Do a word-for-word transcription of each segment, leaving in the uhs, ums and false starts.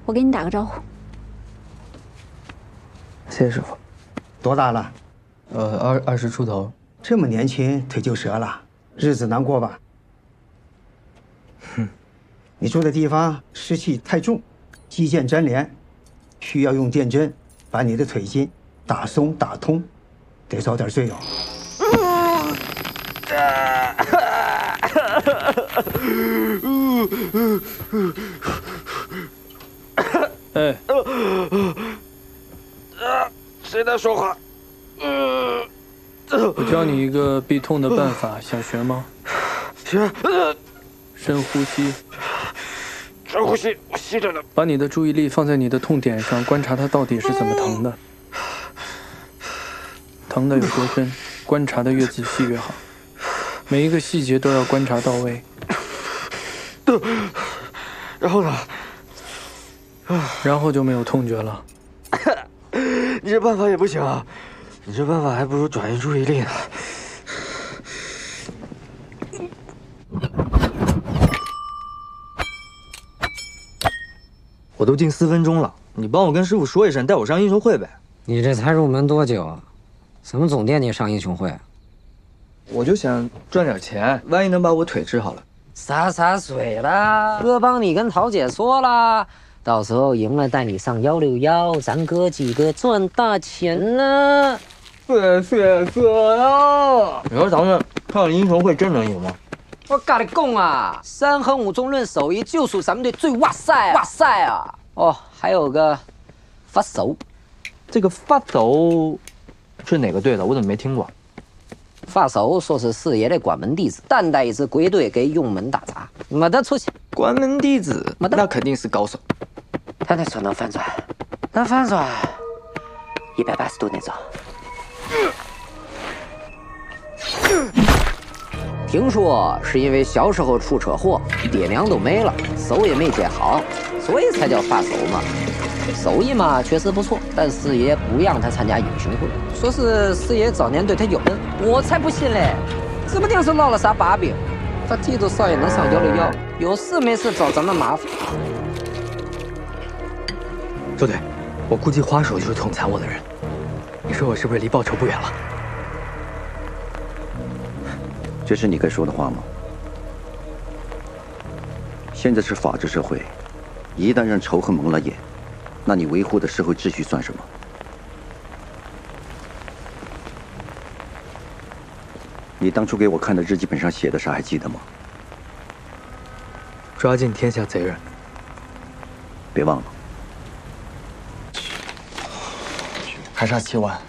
我给你打个招呼。 谢谢师傅。 多大了？ 呃，二二十出头。 这么年轻，腿就折了，日子难过吧？哼，你住的地方湿气太重，肌腱粘连，需要用电针把你的腿筋打松打通，得遭点罪哦。 哎， 谁在说话？ 我教你一个避痛的办法，想学吗？ 学。 深呼吸。 深呼吸，我吸着呢。 把你的注意力放在你的痛点上，观察它到底是怎么疼的，疼的有多深，观察的越仔细越好。每一个细节都要观察到位。 然后呢？ 然后就没有痛觉了。 你这办法也不行啊，你这办法还不如转移注意力呢。 我都进四分钟了，你帮我跟师傅说一声，带我上英雄会呗。 你这才入门多久啊？怎么总惦记上英雄会？ 我就想赚点钱，万一能把我腿治好了。 洒洒水啦，哥帮你跟桃姐说啦，到时候赢了带你上幺六幺，咱哥几个赚大钱呢。 谢谢哥呀！你说咱们上英雄会真能赢吗？ 我跟你讲啊，三横五纵论手艺就属咱们队最哇塞啊哇塞啊！哦，还有个发手， 这个发手是哪个队的？我怎么没听过？ 发手说是四爷的关门弟子，但带一支鬼队给永门打杂，没得出息。 关门弟子， 没得， 那肯定是高手。 他那手能翻转，能翻转，一百八十度那种。听说是因为小时候出车祸，爹娘都没了，手也没接好，所以才叫发手嘛。手艺嘛确实不错，但四爷不让他参加英雄会，说是四爷早年对他有恩，我才不信嘞，指不定是落了啥把柄。他记住少爷能上幺六幺，有事没事找咱们麻烦。 周队，我估计花手就是捅残我的人，你说我是不是离报仇不远了？ 这是你该说的话吗？现在是法治社会，一旦让仇恨蒙了眼，那你维护的社会秩序算什么？你当初给我看的日记本上写的啥还记得吗？ 抓尽天下贼人， 别忘了。 还差七万。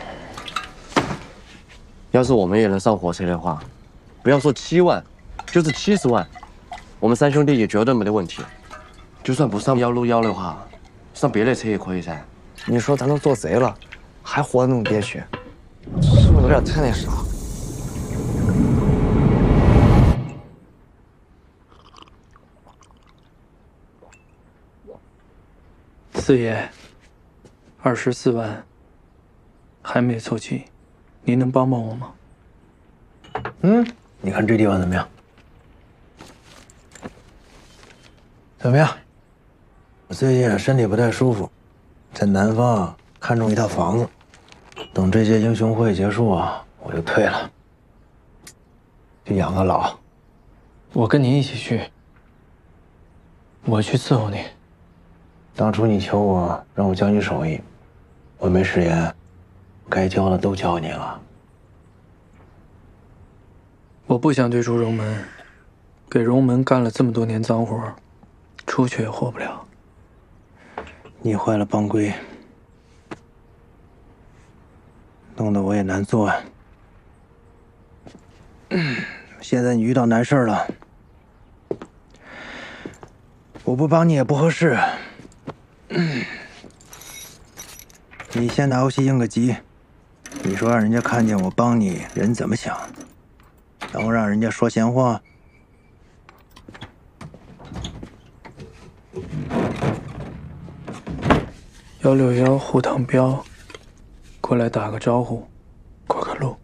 要是我们也能上火车的话，不要说七万，就是七十万，我们三兄弟也绝对没得问题。就算不上幺六幺的话，上别的车也可以噻。 你说咱都做贼了，还活得那么憋屈，是不是有点太那啥？ 四爷，二十四万还没凑齐，您能帮帮我吗？ 嗯，你看这地方怎么样？怎么样？我最近身体不太舒服，在南方看中一套房子，等这届英雄会结束啊，我就退了，去养个老。 我跟您一起去，我去伺候你。 当初你求我让我教你手艺，我没食言，该教的都教你了。 我不想退出荣门，给荣门干了这么多年脏活，出去也活不了。 你坏了帮规，弄得我也难做。现在你遇到难事了，我不帮你也不合适。你先拿游戏应个急，你说让人家看见我帮你，人怎么想？然后让人家说闲话。 幺六幺胡唐彪，过来打个招呼，过个路。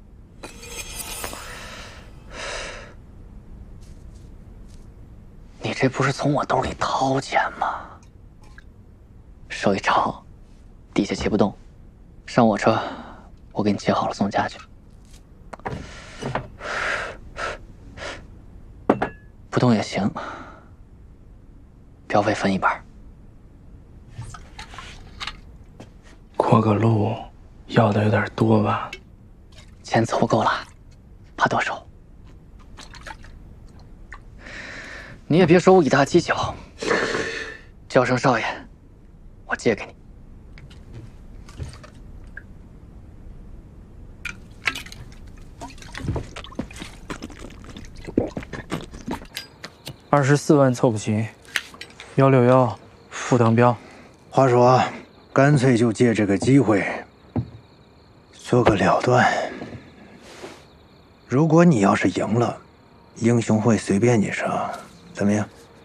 你这不是从我兜里掏钱吗？ 手一潮，底下骑不动，上我车，我给你骑好了送家去。不动也行，票费分一半。 过个路，要的有点多吧？ 钱凑不够了，怕多收。你也别说我以大欺小，叫声少爷，我借给你。 二十四万凑不齐，幺六幺，副唐标。 话说，干脆就借这个机会做个了断。如果你要是赢了，英雄会随便你上，怎么样？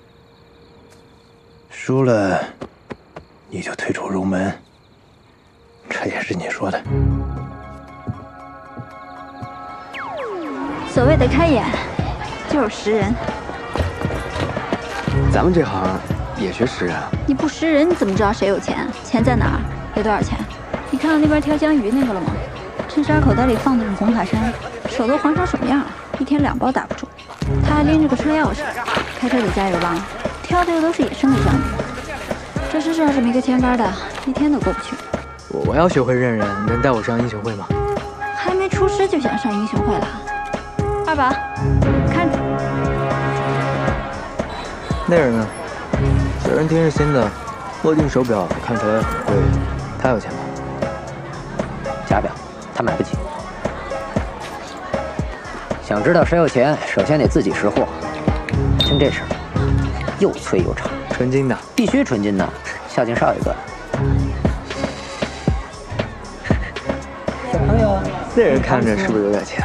输了，你就退出荣门，这也是你说的。 所谓的开眼，就是识人。 咱们这行也学识人啊。 你不识人，你怎么知道谁有钱？钱在哪儿？有多少钱？你看到那边挑江鱼那个了吗？衬衫口袋里放的是红塔山，手都黄成什么样了？一天两包打不住。他还拎着个车钥匙，开车得加油吧？挑的又都是野生的江鱼，这世上是没个牵杆的，一天都过不去。 我我要学会认人，能带我上英雄会吗？ 还没出师就想上英雄会了？二宝，看着。 那人呢？这人挺是新的，握定手表，看起来很贵。他有钱吗？ 假表，他买不起。想知道谁有钱，首先得自己识货。听这声，又脆又长， 纯金的， 必须纯金的，孝敬少爷哥。 小朋友，那人看着是不是有点钱？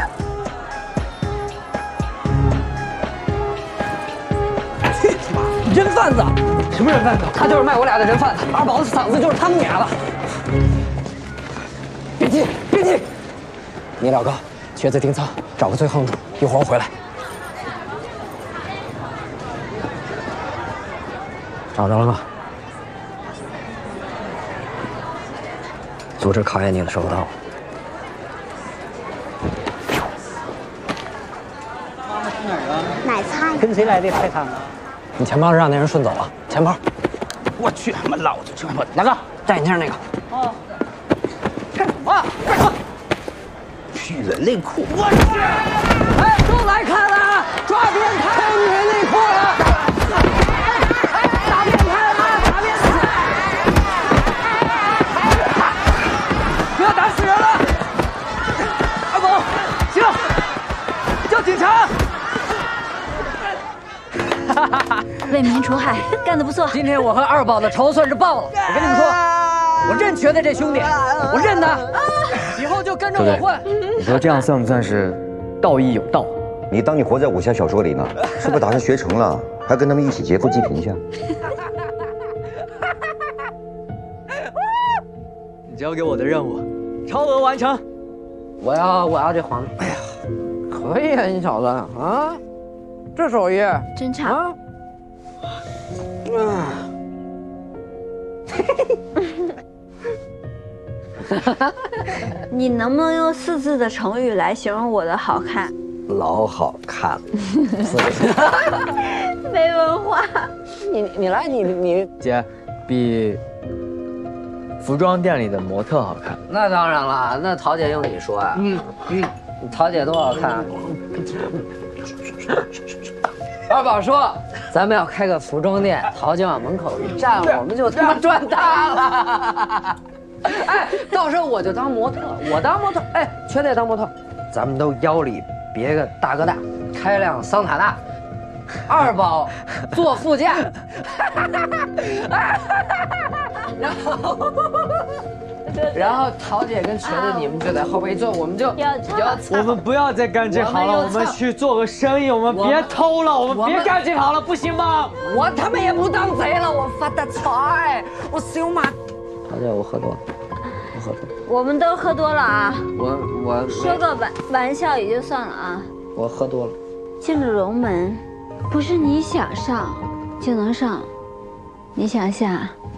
人贩子？什么人贩子？他就是卖我俩的人贩子。二宝的嗓子就是他们俩的。别急，别急。你老哥，瘸子盯仓，找个最横处，一会儿我回来。找着了吗？阻止考验你的时候到了。 妈妈去哪儿啊？ 买菜。 跟谁来的菜摊啊？ 你钱包让那人顺走了，钱包。 我去，他妈老子这我大哥戴眼镜那个。 哦。干什么？干什么？取人内裤！我去！ 哎，都来看了，抓变态女人内裤了！哎，打变态了，打变态！不要打死人了！二宝，行，叫警察！ 为民除害，干得不错。 今天我和二宝的仇算是报了。我跟你们说，我认瘸子这兄弟，我认他，以后就跟着我混。 你说这样算不算是道义有道？ 你当你活在武侠小说里呢？是不是打算学成了，还跟他们一起劫富济贫去？ 你交给我的任务，超额完成。 我要我要这黄。哎呀，可以啊，你小子啊，这手艺真差。 啊嗯。 你能不能用四字的成语来形容我的好看？ 老好看了， 没文化。 你你来你你姐，比服装店里的模特好看。 那当然了，那陶姐用你说呀？嗯嗯，陶姐多好看。二宝说，咱们要开个服装店，陶姐往门口一站，我们就他妈赚大了。哎，到时候我就当模特，我当模特，哎，全得当模特。咱们都腰里别个大哥大，开辆桑塔纳，二宝坐副驾，然后然后陶姐跟瘸子你们就在后边一坐，我们就要我们不要再干这行了，我们去做个生意，我们别偷了，我们别干这行了，不行吗？ 我他妈也不当贼了，我发大财，我行吗？陶姐，我喝多了，我喝多了。 我们都喝多了啊！ 我我说个玩玩笑也就算了啊。 我喝多了。 进了荣门，不是你想上就能上，你想下